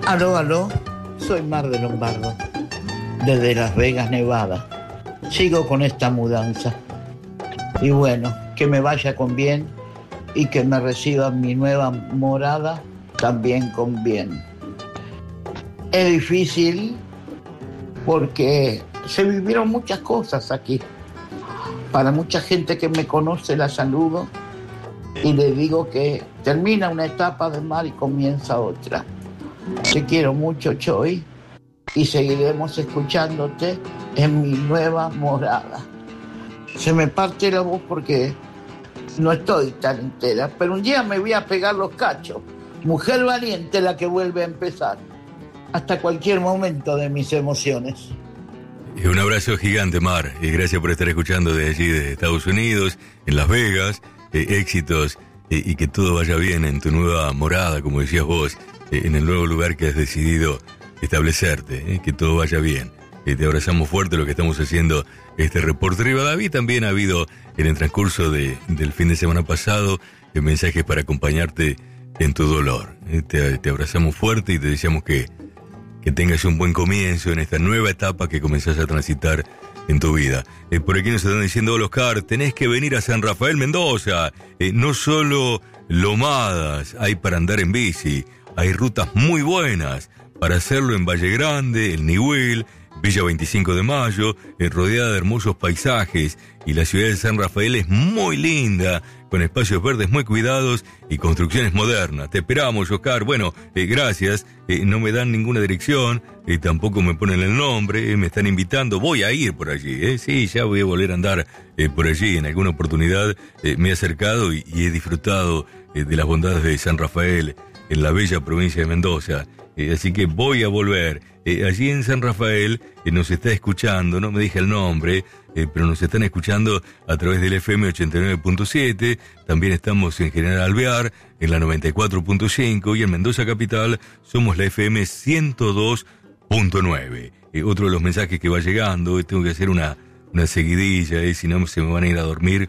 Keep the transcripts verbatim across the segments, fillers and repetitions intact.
Aló, aló, soy Mar de Lombardo, desde Las Vegas, Nevada. Sigo con esta mudanza. Y bueno, que me vaya con bien y que me reciba mi nueva morada también con bien. Es difícil porque se vivieron muchas cosas aquí. Para mucha gente que me conoce la saludo y le digo que termina una etapa de Mar y comienza otra. Te quiero mucho, Choy, y seguiremos escuchándote en mi nueva morada. Se me parte la voz porque no estoy tan entera, pero un día me voy a pegar los cachos. Mujer valiente la que vuelve a empezar, hasta cualquier momento de mis emociones. Un abrazo gigante, Mar, y gracias por estar escuchando desde allí, de Estados Unidos, en Las Vegas, eh, éxitos, eh, y que todo vaya bien en tu nueva morada, como decías vos, eh, en el nuevo lugar que has decidido establecerte, eh, que todo vaya bien. Eh, te abrazamos fuerte lo que estamos haciendo este reporte Rivadavia. También ha habido en el transcurso de, del fin de semana pasado eh, mensajes para acompañarte en tu dolor. Eh, te, te abrazamos fuerte y te deseamos que, que tengas un buen comienzo en esta nueva etapa que comenzás a transitar en tu vida. Eh, por aquí nos están diciendo, hola Oscar, tenés que venir a San Rafael, Mendoza. Eh, no solo lomadas hay para andar en bici, hay rutas muy buenas para hacerlo en Valle Grande, el Nihuel, Villa veinticinco de Mayo, eh, rodeada de hermosos paisajes, y la ciudad de San Rafael es muy linda, con espacios verdes muy cuidados y construcciones modernas. Te esperamos, Oscar. Bueno, eh, gracias. Eh, no me dan ninguna dirección, eh, tampoco me ponen el nombre, eh, me están invitando. Voy a ir por allí, eh. Sí, ya voy a volver a andar eh, por allí. En alguna oportunidad eh, me he acercado y, y he disfrutado eh, de las bondades de San Rafael, en la bella provincia de Mendoza. Eh, así que voy a volver. Eh, allí en San Rafael eh, nos está escuchando, no me dije el nombre, eh, pero nos están escuchando a través del F M ochenta y nueve punto siete. También estamos en General Alvear, en la noventa y cuatro punto cinco, y en Mendoza Capital somos la F M ciento dos punto nueve. Eh, otro de los mensajes que va llegando, eh, tengo que hacer una, una seguidilla, eh, si no se me van a ir a dormir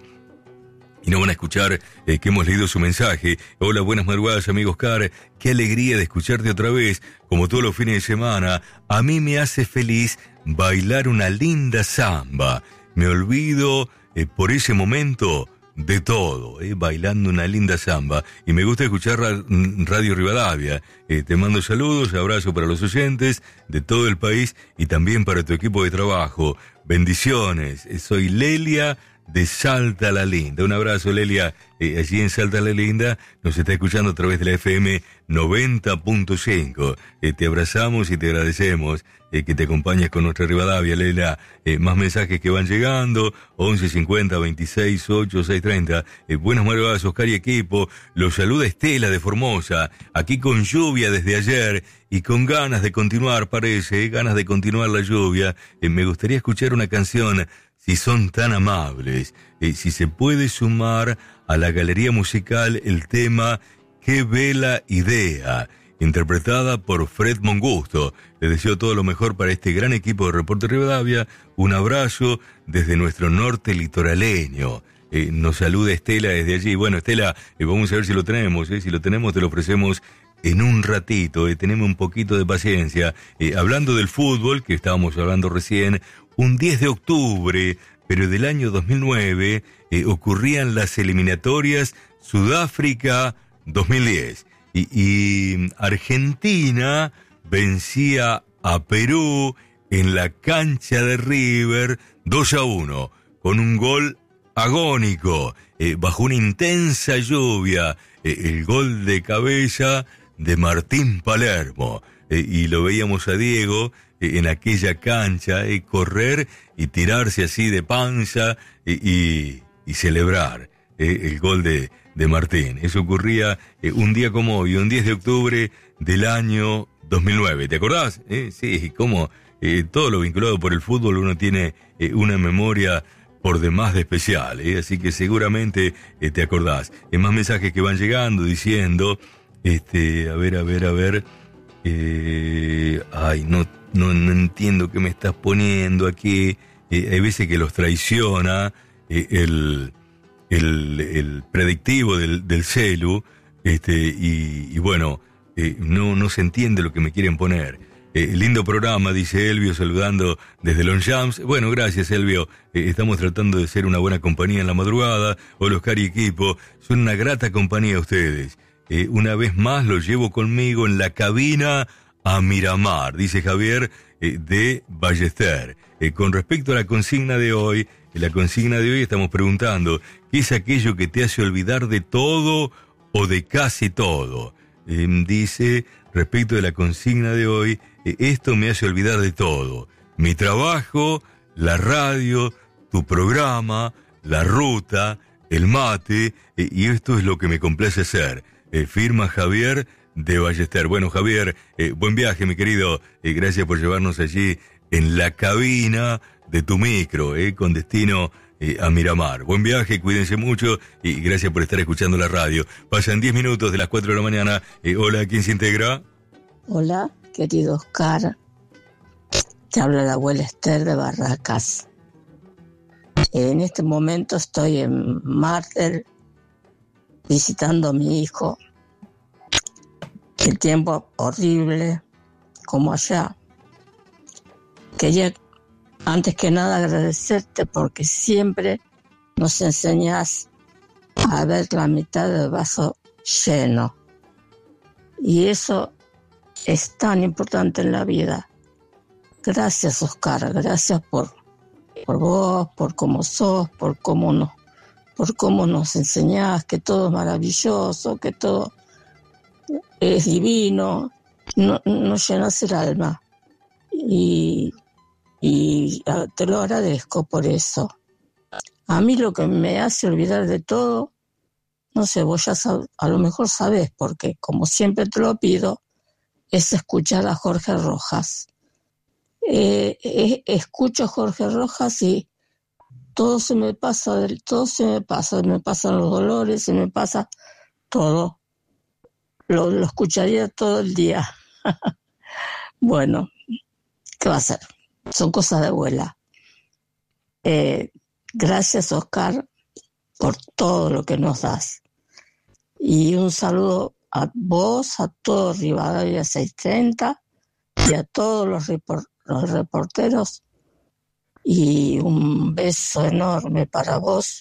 y no van a escuchar eh, que hemos leído su mensaje. Hola, buenas madrugadas, amigo Oscar. Qué alegría de escucharte otra vez, como todos los fines de semana. A mí me hace feliz bailar una linda samba. Me olvido eh, por ese momento de todo, eh, bailando una linda samba. Y me gusta escuchar Radio Rivadavia. Eh, te mando saludos, abrazo para los oyentes de todo el país y también para tu equipo de trabajo. Bendiciones. Eh, soy Lelia de Salta la Linda. Un abrazo, Lelia. Eh, allí en Salta la Linda nos está escuchando a través de la F M noventa punto cinco. Eh, te abrazamos y te agradecemos eh, que te acompañes con nuestra Rivadavia, Lelia. Eh, más mensajes que van llegando, once cincuenta veintiséis ocho seis treinta. Eh, buenas madrugadas, Oscar y equipo. Los saluda Estela de Formosa, aquí con lluvia desde ayer y con ganas de continuar, parece, eh, ganas de continuar la lluvia. Eh, me gustaría escuchar una canción, si son tan amables, eh, si se puede sumar a la galería musical el tema Qué Bella Idea, interpretada por Fred Mongusto. Les deseo todo lo mejor para este gran equipo de Reporte Rivadavia. Un abrazo desde nuestro norte litoraleño. Eh, nos saluda Estela desde allí. Bueno, Estela, eh, vamos a ver si lo tenemos. Eh, si lo tenemos, te lo ofrecemos en un ratito. Eh, tenemos un poquito de paciencia. Eh, hablando del fútbol, que estábamos hablando recién, un diez de octubre, pero del año dos mil nueve, eh, ocurrían las eliminatorias Sudáfrica dos mil diez. Y, y Argentina vencía a Perú en la cancha de River dos a uno, con un gol agónico, eh, bajo una intensa lluvia, eh, el gol de cabeza de Martín Palermo. Eh, y lo veíamos a Diego eh, en aquella cancha, eh, correr y tirarse así de panza eh, y, y celebrar eh, el gol de, de Martín. Eso ocurría eh, un día como hoy, un diez de octubre del año dos mil nueve. ¿Te acordás? Eh, sí, como eh, todo lo vinculado por el fútbol, uno tiene eh, una memoria por demás de especial, eh, así que seguramente eh, te acordás. Hay más mensajes que van llegando diciendo, este, a ver, a ver, a ver, eh, ay, no, no, no entiendo qué me estás poniendo aquí. Eh, hay veces que los traiciona eh, el, el, el predictivo del, del celu, este, y, y bueno, eh, no, no se entiende lo que me quieren poner. Eh, lindo programa, dice Elvio, saludando desde Longchamps. Bueno, gracias, Elvio. Eh, estamos tratando de ser una buena compañía en la madrugada. Hola, Oscar y equipo. Son una grata compañía ustedes. Eh, una vez más los llevo conmigo en la cabina a Miramar, dice Javier eh, de Ballester. Eh, con respecto a la consigna de hoy, en la consigna de hoy estamos preguntando, ¿qué es aquello que te hace olvidar de todo o de casi todo? Eh, dice, respecto de la consigna de hoy, eh, esto me hace olvidar de todo. Mi trabajo, la radio, tu programa, la ruta, el mate, eh, y esto es lo que me complace hacer. Eh, firma Javier de Ballester. Bueno, Javier, eh, buen viaje, mi querido. Eh, gracias por llevarnos allí en la cabina de tu micro, eh, con destino eh, a Miramar. Buen viaje, cuídense mucho y gracias por estar escuchando la radio. Pasan diez minutos de las cuatro de la mañana. Eh, hola, ¿quién se integra? Hola, querido Oscar. Te habla la abuela Esther de Barracas. En este momento estoy en Martel visitando a mi hijo. El tiempo horrible, como allá. Quería, antes que nada, agradecerte porque siempre nos enseñás a ver la mitad del vaso lleno. Y eso es tan importante en la vida. Gracias, Oscar, gracias por, por vos, por cómo sos, por cómo nos, por cómo nos enseñás que todo es maravilloso, que todo es divino, no, nos llenas el alma. Y, y te lo agradezco por eso. A mí lo que me hace olvidar de todo, no sé, vos ya sab, a lo mejor sabés, porque como siempre te lo pido, es escuchar a Jorge Rojas. Eh, eh, escucho a Jorge Rojas y todo se me pasa, todo se me pasa, me pasan los dolores, se me pasa todo. Lo, lo escucharía todo el día. Bueno, ¿qué va a ser? Son cosas de abuela. Eh, gracias, Oscar, por todo lo que nos das. Y un saludo a vos, a todos Rivadavia seiscientos treinta y a todos los, report, los reporteros. Y un beso enorme para vos.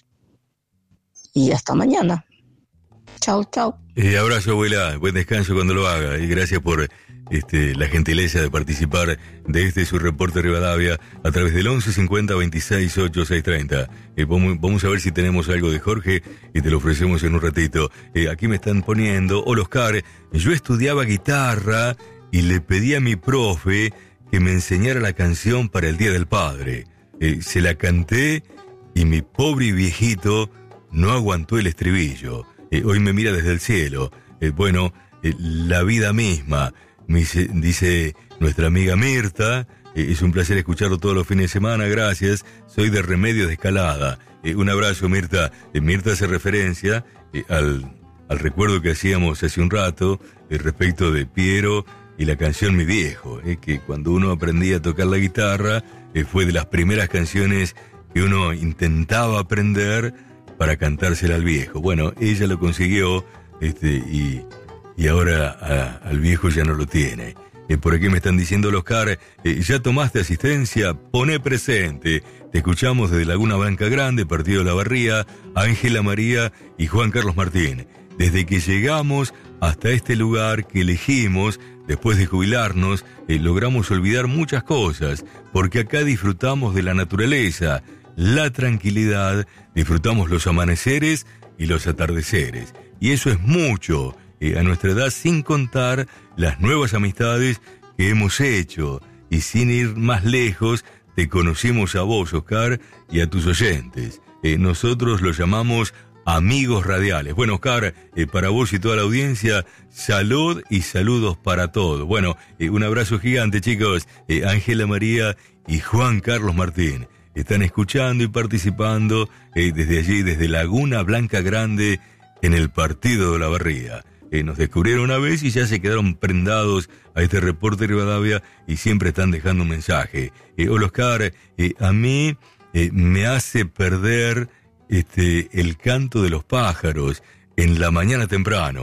Y hasta mañana. Chau, chau. Eh, abrazo, abuela. Buen descanso cuando lo haga. Y gracias por este, la gentileza de participar de este su reporte Rivadavia a través del once cincuenta veintiséis ocho seis treinta. Eh, vamos, vamos a ver si tenemos algo de Jorge y te lo ofrecemos en un ratito. Eh, aquí me están poniendo, hola Oscar, yo estudiaba guitarra y le pedí a mi profe que me enseñara la canción para el Día del Padre. Eh, se la canté y mi pobre viejito no aguantó el estribillo. Eh, hoy me mira desde el cielo. Eh, bueno, eh, la vida misma, me dice, dice nuestra amiga Mirta. Eh, es un placer escucharlo todos los fines de semana, gracias. Soy de Remedios de Escalada. Eh, un abrazo, Mirta. Eh, Mirta hace referencia eh, al, al recuerdo que hacíamos hace un rato eh, respecto de Piero y la canción Mi Viejo, eh, que cuando uno aprendía a tocar la guitarra eh, fue de las primeras canciones que uno intentaba aprender para cantársela al viejo. Bueno, ella lo consiguió este, y, y ahora a, al viejo ya no lo tiene. Eh, por aquí me están diciendo los Oscar, eh, ¿ya tomaste asistencia? Poné presente. Te escuchamos desde Laguna Blanca Grande, Partido de la Barría, Ángela María y Juan Carlos Martín. Desde que llegamos hasta este lugar que elegimos, después de jubilarnos, eh, logramos olvidar muchas cosas, porque acá disfrutamos de la naturaleza, la tranquilidad, disfrutamos los amaneceres y los atardeceres. Y eso es mucho eh, a nuestra edad, sin contar las nuevas amistades que hemos hecho. Y sin ir más lejos, te conocimos a vos, Oscar, y a tus oyentes. Eh, nosotros los llamamos amigos radiales. Bueno, Oscar, eh, para vos y toda la audiencia, salud y saludos para todos. Bueno, eh, un abrazo gigante, chicos. Eh, Ángela María y Juan Carlos Martín están escuchando y participando eh, desde allí, desde Laguna Blanca Grande, en el Partido de la Barría. Eh, nos descubrieron una vez y ya se quedaron prendados a este reporte Rivadavia y siempre están dejando un mensaje. Eh, hola, Oscar, eh, a mí eh, me hace perder este, el canto de los pájaros en la mañana temprano.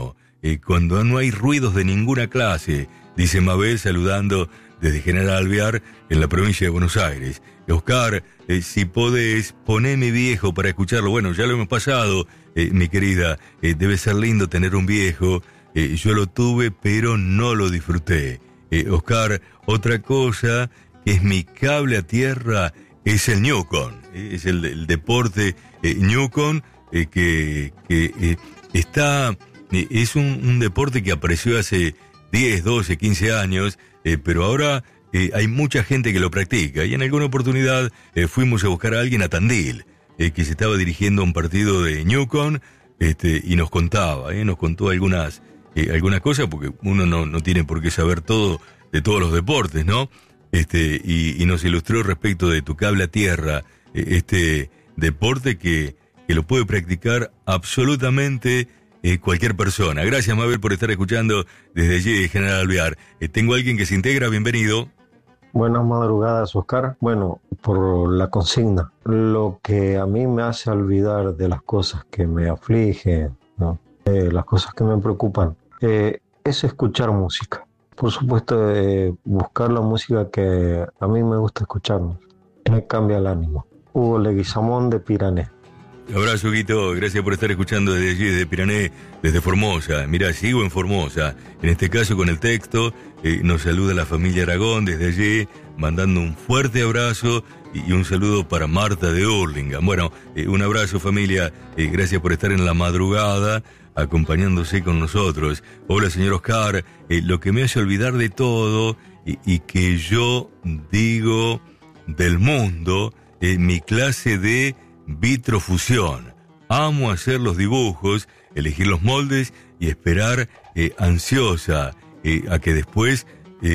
eh, cuando no hay ruidos de ninguna clase, dice Mabel saludando desde General Alvear en la provincia de Buenos Aires. Oscar, eh, si podés, poné mi viejo para escucharlo. Bueno, ya lo hemos pasado, eh, mi querida, eh, debe ser lindo tener un viejo. Eh, yo lo tuve, pero no lo disfruté. Eh, Oscar, otra cosa que es mi cable a tierra es el Newcon, eh, es el, el deporte eh, Newcon, eh, que, que eh, está, eh, es un, un deporte que apareció hace diez, doce, quince años, eh, pero ahora eh, hay mucha gente que lo practica, y en alguna oportunidad eh, fuimos a buscar a alguien a Tandil, eh, que se estaba dirigiendo a un partido de Newcon, este, y nos contaba, eh, nos contó algunas, eh, algunas cosas, porque uno no, no tiene por qué saber todo de todos los deportes, ¿no? Este, y, y nos ilustró respecto de tu cable a tierra, eh, este deporte que, que lo puede practicar absolutamente eh, cualquier persona. Gracias, Mabel, por estar escuchando desde allí, General Alvear. Eh, tengo a alguien que se integra, bienvenido. Buenas madrugadas, Oscar. Bueno, por la consigna, lo que a mí me hace olvidar de las cosas que me afligen, ¿no? eh, las cosas que me preocupan, eh, es escuchar música. Por supuesto, eh, buscar la música que a mí me gusta escuchar, me cambia el ánimo. Hugo Leguizamón, de Pirané. Abrazo, Guito, gracias por estar escuchando desde allí, desde Pirané, desde Formosa. Mirá, sigo en Formosa, en este caso con el texto, eh, nos saluda la familia Aragón desde allí, mandando un fuerte abrazo y, y un saludo para Marta de Hurlingham. Bueno, eh, un abrazo, familia, eh, gracias por estar en la madrugada, acompañándose con nosotros. Hola, señor Oscar, eh, lo que me hace olvidar de todo y, y que yo digo del mundo, eh, mi clase de vitrofusión. Amo hacer los dibujos, elegir los moldes y esperar eh, ansiosa eh, a que después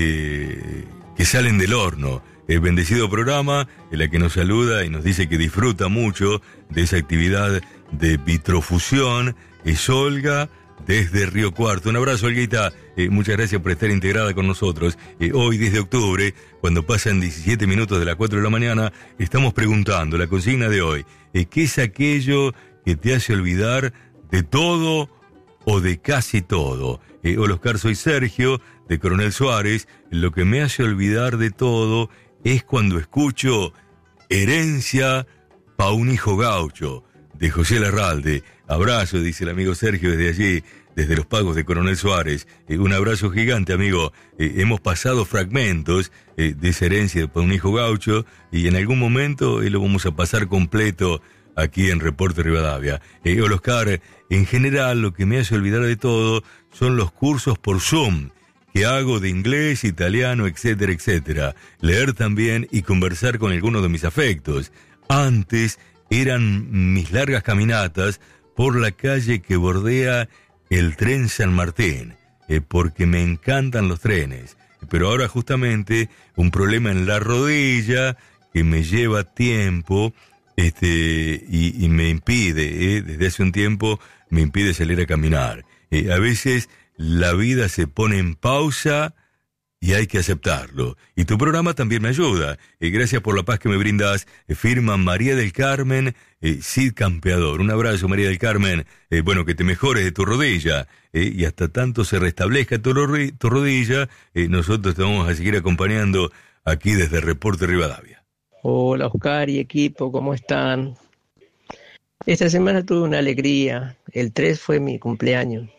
eh, que salen del horno. El bendecido programa en la que nos saluda y nos dice que disfruta mucho de esa actividad de vitrofusión es Olga desde Río Cuarto. Un abrazo, Olguita. Eh, muchas gracias por estar integrada con nosotros. Eh, hoy, diez de octubre, cuando pasan diecisiete minutos de las cuatro de la mañana, estamos preguntando la consigna de hoy. Eh, ¿Qué es aquello que te hace olvidar de todo o de casi todo? Eh, hola, Oscar, soy Sergio, de Coronel Suárez. Lo que me hace olvidar de todo es cuando escucho Herencia pa' un hijo gaucho, de José Larralde. Abrazo, dice el amigo Sergio desde allí, desde los Pagos de Coronel Suárez. Eh, un abrazo gigante, amigo. Eh, hemos pasado fragmentos eh, de esa Herencia para un hijo gaucho y en algún momento eh, lo vamos a pasar completo aquí en Reporte Rivadavia. Eh, hola, Oscar, en general lo que me hace olvidar de todo son los cursos por Zoom que hago de inglés, italiano, etcétera, etcétera. Leer también y conversar con algunos de mis afectos. Antes eran mis largas caminatas por la calle que bordea el tren San Martín, eh, porque me encantan los trenes. Pero ahora justamente un problema en la rodilla que me lleva tiempo este, y, y me impide, eh, desde hace un tiempo, me impide salir a caminar. Eh, a veces la vida se pone en pausa y hay que aceptarlo. Y tu programa también me ayuda. Eh, gracias por la paz que me brindas. Eh, firma María del Carmen, eh, Cid Campeador. Un abrazo, María del Carmen. Eh, bueno, que te mejores de tu rodilla. Eh, y hasta tanto se restablezca tu, ro- tu rodilla, eh, nosotros te vamos a seguir acompañando aquí desde Reporte Rivadavia. Hola, Oscar y equipo, ¿cómo están? Esta semana tuve una alegría. El tres fue mi cumpleaños.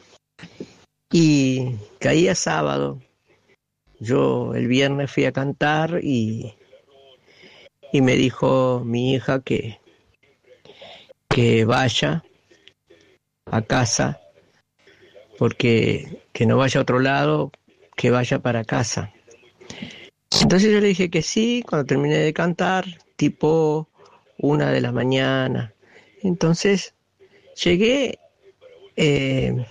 Y caía sábado. Yo el viernes fui a cantar y, y me dijo mi hija que, que vaya a casa, porque que no vaya a otro lado, que vaya para casa. Entonces yo le dije que sí, cuando terminé de cantar, tipo una de la mañana. Entonces llegué eh,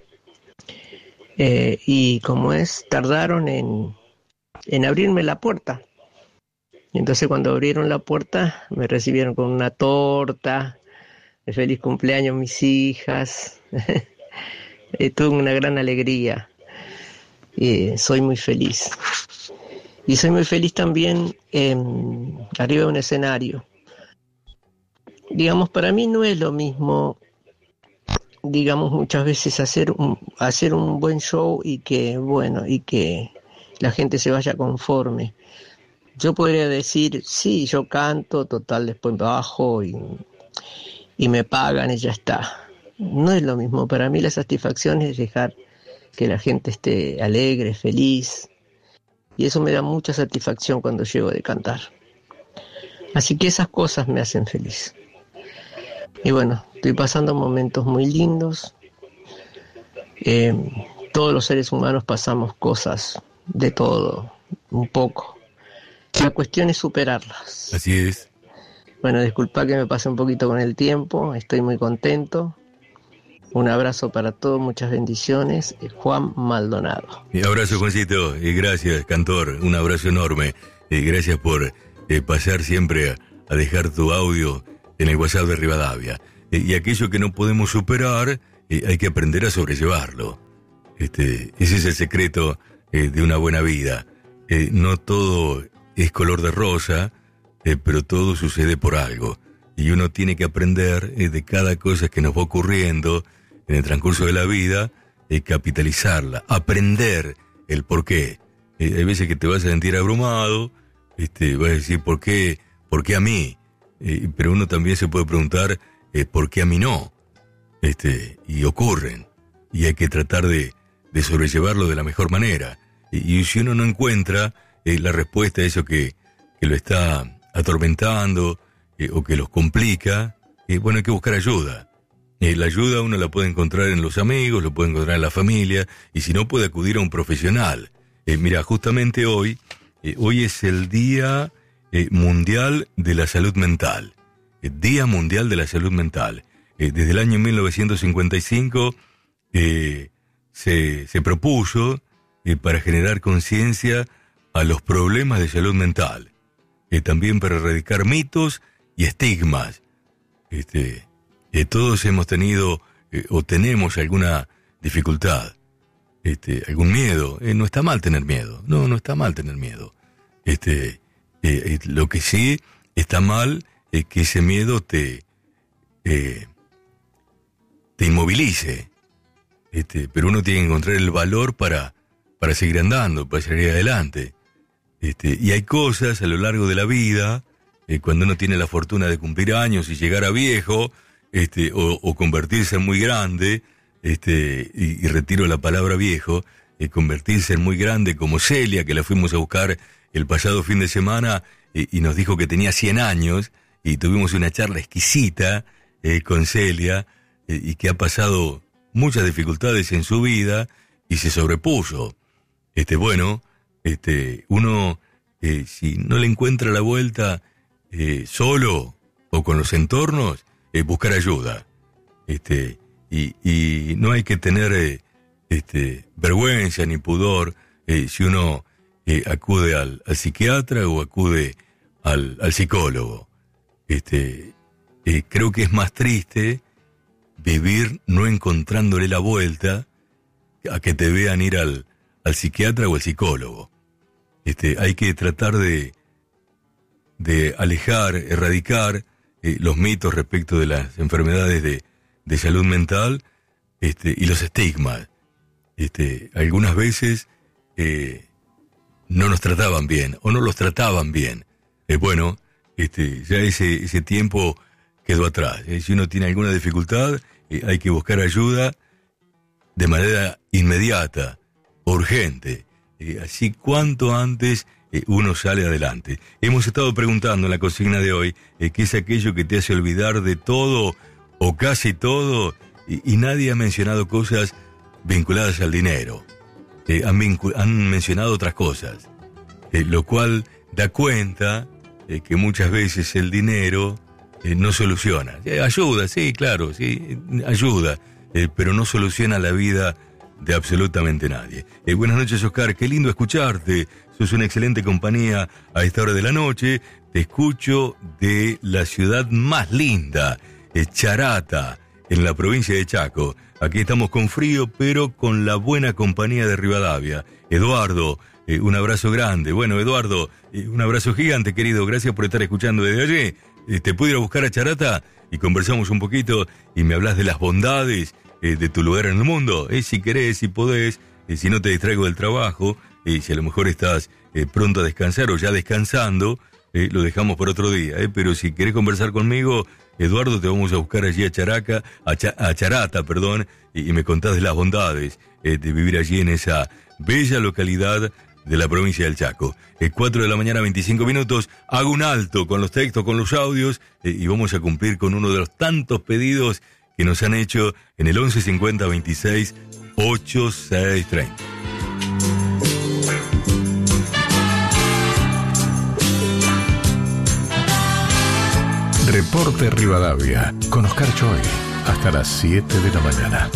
Eh, y como es, tardaron en, en abrirme la puerta. Entonces cuando abrieron la puerta me recibieron con una torta, de feliz cumpleaños mis hijas. eh, tuve una gran alegría. Eh, soy muy feliz. Y soy muy feliz también eh, arriba de un escenario. Digamos, para mí no es lo mismo digamos, muchas veces hacer un, hacer un buen show y que, bueno, y que la gente se vaya conforme. Yo podría decir, sí, yo canto, total, después bajo y, y me pagan y ya está. No es lo mismo. Para mí la satisfacción es dejar que la gente esté alegre, feliz. Y eso me da mucha satisfacción cuando llego de cantar. Así que esas cosas me hacen feliz. Y bueno, estoy pasando momentos muy lindos. Eh, todos los seres humanos pasamos cosas de todo, un poco. La cuestión es superarlas. Así es. Bueno, disculpa que me pase un poquito con el tiempo, estoy muy contento. Un abrazo para todos, muchas bendiciones. Juan Maldonado. Un abrazo, Juancito, y gracias, cantor, un abrazo enorme. Y gracias por eh, pasar siempre a, a dejar tu audio en el WhatsApp de Rivadavia. Eh, y aquello que no podemos superar, eh, hay que aprender a sobrellevarlo. Este, ese es el secreto eh, de una buena vida. Eh, no todo es color de rosa, eh, pero todo sucede por algo. Y uno tiene que aprender eh, de cada cosa que nos va ocurriendo en el transcurso de la vida, eh, capitalizarla, aprender el por qué. Eh, hay veces que te vas a sentir abrumado, este, vas a decir, ¿por qué, por qué a mí? Eh, pero uno también se puede preguntar, eh, ¿por qué a mí no? Este, y ocurren. Y hay que tratar de, de sobrellevarlo de la mejor manera. Y, y si uno no encuentra eh, la respuesta a eso que, que lo está atormentando eh, o que los complica, eh, bueno, hay que buscar ayuda. Eh, la ayuda uno la puede encontrar en los amigos, lo puede encontrar en la familia, y si no, puede acudir a un profesional. Eh, mira, justamente hoy, eh, hoy es el Día eh, Mundial de la Salud Mental. Eh, Día Mundial de la Salud Mental. Eh, desde el año mil novecientos cincuenta y cinco eh, se, se propuso eh, para generar conciencia a los problemas de salud mental. Eh, también para erradicar mitos y estigmas. Este... Eh, todos hemos tenido eh, o tenemos alguna dificultad, este, algún miedo. Eh, no está mal tener miedo, no, no está mal tener miedo. Este, eh, eh, lo que sí está mal es que ese miedo te, eh, te inmovilice. Este, pero uno tiene que encontrar el valor para, para seguir andando, para seguir adelante. Este, y hay cosas a lo largo de la vida, eh, cuando uno tiene la fortuna de cumplir años y llegar a viejo, Este, o, o convertirse en muy grande, este, y, y retiro la palabra viejo, eh, convertirse en muy grande como Celia, que la fuimos a buscar el pasado fin de semana, eh, y nos dijo que tenía cien años, y tuvimos una charla exquisita eh, con Celia, eh, y que ha pasado muchas dificultades en su vida, y se sobrepuso. Este, bueno, este, uno, eh, si no le encuentra la vuelta eh, solo, o con los entornos, Eh, buscar ayuda, este, y, y no hay que tener eh, este, vergüenza ni pudor eh, si uno eh, acude al, al psiquiatra o acude al, al psicólogo. Este, eh, creo que es más triste vivir no encontrándole la vuelta a que te vean ir al, al psiquiatra o al psicólogo. Este, hay que tratar de, de alejar, erradicar Eh, los mitos respecto de las enfermedades de, de salud mental este, y los estigmas. Este, algunas veces eh, no nos trataban bien o no los trataban bien. Eh, bueno, este, ya ese, ese tiempo quedó atrás. Eh, si uno tiene alguna dificultad, eh, hay que buscar ayuda de manera inmediata, urgente. Eh, así cuanto antes Eh, uno sale adelante. Hemos estado preguntando en la consigna de hoy eh, qué es aquello que te hace olvidar de todo o casi todo, y, y nadie ha mencionado cosas vinculadas al dinero. Eh, han, vincu- han mencionado otras cosas, eh, lo cual da cuenta eh, que muchas veces el dinero eh, no soluciona. Eh, ayuda, sí, claro, sí, ayuda, eh, pero no soluciona la vida de absolutamente nadie. Eh, buenas noches, Oscar, qué lindo escucharte. Sos una excelente compañía a esta hora de la noche. Te escucho de la ciudad más linda, eh, Charata, en la provincia de Chaco. Aquí estamos con frío, pero con la buena compañía de Rivadavia. Eduardo, eh, un abrazo grande. Bueno, Eduardo, eh, un abrazo gigante, querido. Gracias por estar escuchando desde allí. Eh, te pude ir a buscar a Charata y conversamos un poquito y me hablas de las bondades eh, de tu lugar en el mundo. Eh, si querés, si podés, eh, si no te distraigo del trabajo, eh, si a lo mejor estás eh, pronto a descansar o ya descansando, eh, lo dejamos por otro día. Eh, pero si querés conversar conmigo, Eduardo, te vamos a buscar allí a Characa, a, Cha, a Charata, perdón, y, y me contás de las bondades eh, de vivir allí en esa bella localidad de la provincia del Chaco. Eh, cuatro de la mañana, veinticinco minutos, hago un alto con los textos, con los audios, eh, y vamos a cumplir con uno de los tantos pedidos que nos han hecho en el once cincuenta veintiséis ochenta y seis treinta. Reporte Rivadavia, con Oscar Choi, hasta las siete de la mañana.